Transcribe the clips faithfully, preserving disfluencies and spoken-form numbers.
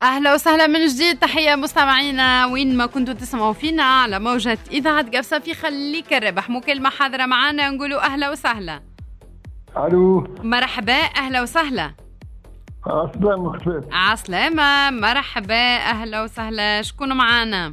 أهلا وسهلا من جديد. تحية مستمعينا وين ما كنتوا تسمعوا فينا على موجة إذاعة قفصة في خليك الربح. مكالمة حاضرة معنا نقولوا أهلا وسهلا. ألو مرحبا. أهلا وسهلا. عسلامة خفيف. عسلامة. مرحبا. أهلا وسهلا. شكون معانا؟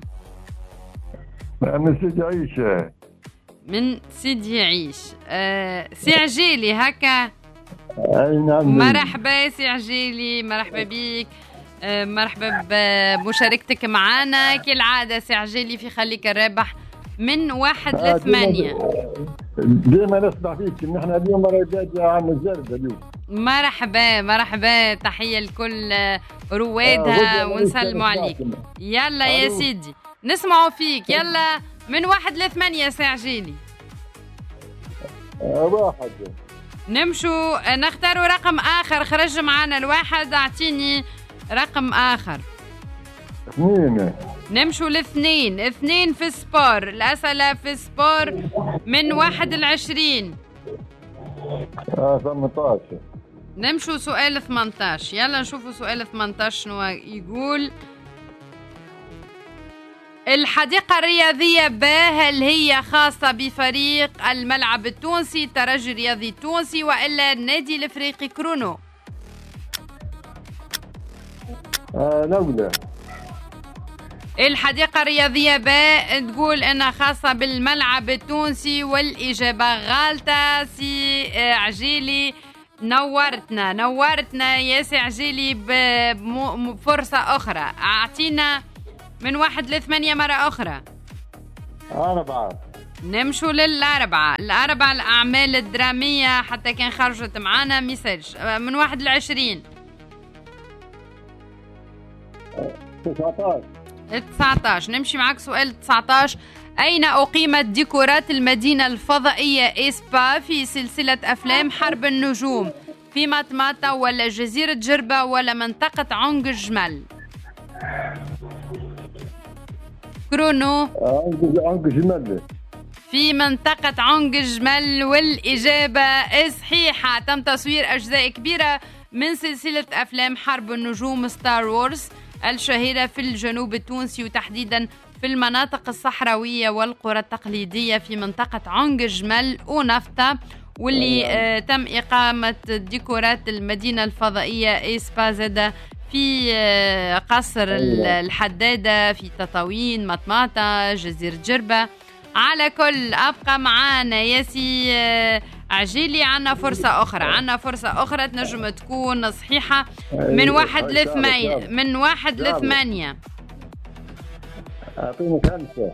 من سيدي عيش. من سيدي عيش. أه سي عجيلي هكا. أي نعم. مرحبا سي عجيلي. مرحبا بيك. أه مرحبا بمشاركتك معنا كالعادة سي عجيلي في خليك الرابح من واحد آه لثمانية. ديما نسمع فيك. نحن اليوم راجعين عن الزرد اليوم. مرحبا مرحبا. تحية لكل روادها آه ونسلموا عليك. يلا يا سيدي نسمعوا فيك. يلا من واحد لثمانية سي عجيلي. آه واحد. نمشوا نختاروا رقم آخر. خرج معنا الواحد. أعطيني رقم آخر. اثنين. نمشوا لاثنين. اثنين في سبور. الأسئلة في سبور من واحد لعشرين. آه ثمانية عشر. نمشوا سؤال ثمانية عشر. يلا نشوفوا سؤال ثمانية عشر شنو يقول. الحديقة الرياضية ب هل هي خاصة بفريق الملعب التونسي الترجي الرياضي التونسي وإلا النادي الإفريقي كرونو؟ آه لولا. الحديقة الرياضية ب تقول انها خاصة بالملعب التونسي والإجابة غالطة. سي عجيلي نورتنا نورتنا يا سي عجيلي. بفرصة أخرى أعطينا من واحد لثمانية مرة أخرى. أربعة. نمشوا للأربعة. الأربعة الأعمال الدرامية حتى كان خرجت معانا ميساج من واحد لعشرين. تسعة عشر. تسعة عشر. نمشي معك سؤال تسعة عشر. أين أقيمت ديكورات المدينة الفضائية إسبا في سلسلة أفلام حرب النجوم؟ في مطماطة ولا جزيرة جربة ولا منطقة عنق الجمل؟ كرونو. عنق الجمل. في منطقة عنق الجمل والإجابة صحيحة. تم تصوير أجزاء كبيرة من سلسلة أفلام حرب النجوم ستار وورز الشهيرة في الجنوب التونسي وتحديدا في المناطق الصحراوية والقرى التقليدية في منطقة عنق الجمل ونفطة واللي آه تم إقامة ديكورات المدينة الفضائية إسبا زادة في آه قصر الحدادة في تطاوين مطماطة جزيرة جربة. على كل أبقى معانا يا سي آه عجيلي. عنا فرصة أخرى. عنا فرصة أخرى تنجم تكون صحيحة من واحد لثمانية. من واحد لثمانية. أعطيني خمسة.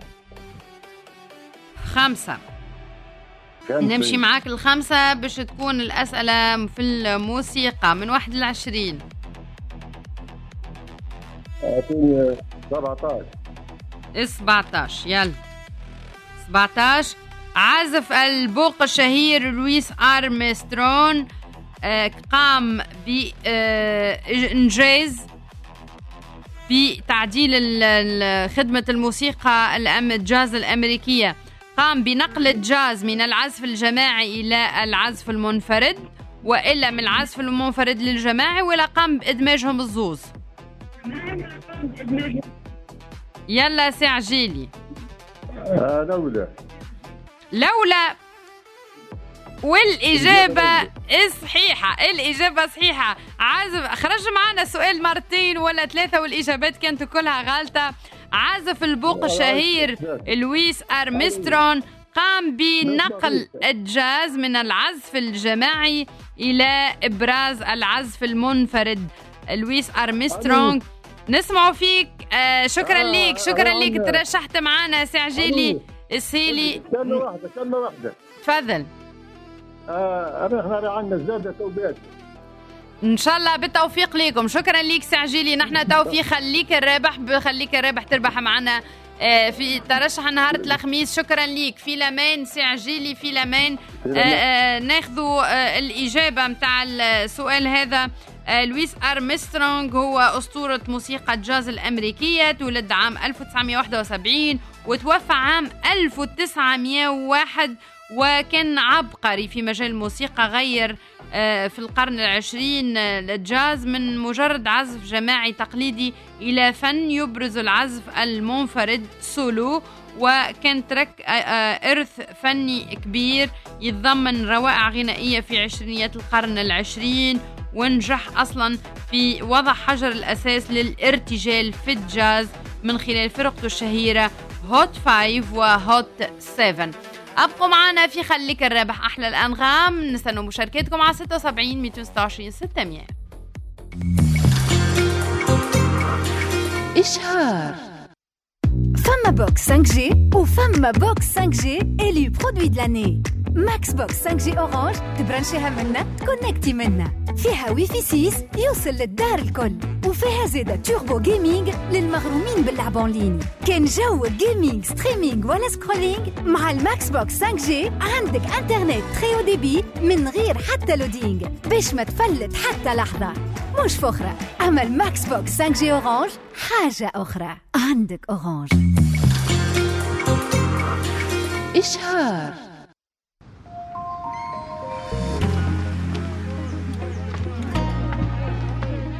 خمسة. نمشي معاك الخمسة باش تكون الأسئلة في الموسيقى من واحد لعشرين. أعطيني سبعة عشر. سبعة عشر. يلا سبعة عشر. عازف البوق الشهير لويس أرمسترون آه قام بإنجاز آه بتعديل خدمة الموسيقى الجاز الأمريكية. قام بنقل الجاز من العزف الجماعي إلى العزف المنفرد وإلا من العزف المنفرد للجماعي ولا قام بإدماجهم الزوز؟ يلا سي عجيلي. آه لولا. لولا. والإجابة صحيحة. الإجابة صحيحة. عازف خرج معنا سؤال مرتين ولا ثلاثة والإجابات كانت كلها غلطة. عازف البوق الشهير لويس أرمسترون قام بنقل الجاز من العزف الجماعي إلى إبراز العزف المنفرد. لويس أرمسترونغ نسمعوا فيك. آه شكرا آه ليك. شكرا آه ليك. ترشحت معنا سي عجيلي السيلي. كلمة واحدة كلمة واحدة. تفضل. آه احنا عندنا زادة توبات ان شاء الله بالتوفيق ليكم. شكرا ليك سي عجيلي. نحن توفيق خليك الرابح. بخليك الرابح تربح معنا آه في ترشح نهار الخميس. شكرا ليك. في لمان سي عجيلي. في لمان. آه آه ناخذوا آه الإجابة متاع السؤال هذا. آه لويس أرمسترونغ هو أسطورة موسيقى الجاز الأمريكية. تولد عام ألف وتسعمائة وواحد وسبعين وتوفى عام ألف وتسعمائة وواحد وكان عبقري في مجال الموسيقى. غير في القرن العشرين الجاز من مجرد عزف جماعي تقليدي إلى فن يبرز العزف المنفرد سولو، وكان ترك إرث فني كبير يتضمن روائع غنائية في عشرينيات القرن العشرين، ونجح أصلا في وضع حجر الأساس للارتجال في الجاز من خلال فرقته الشهيرة هوت فايف وهوت سيفن. أبقوا معنا في خليك الرابح أحلى الأنغام، نستنوا مشاركتكم على ستة وسبعين مئتين وستة وعشرين ستمية. إشهار. فما بوكس خمسة جي وفما بوكس خمسة جي إلي برودوي د لاني. ماكس بوكس خمسة جي أورانج تبرنشيها منا تكونكتي منا، فيها وي في ستة يوصل للدار الكل، وفيها زيادة توربو جيمنج للمغرومين باللعب اونلاين. كان جو جيمنج ستريمينج ولا سكرولينج، مع الماكس بوكس خمسة جي عندك انترنت تري او دي بي من غير حتى لودينج باش ما تفلت حتى لحظة. مش فخرة، أما الماكس بوكس خمسة جي أورانج حاجة أخرى. عندك أورانج. إشهار.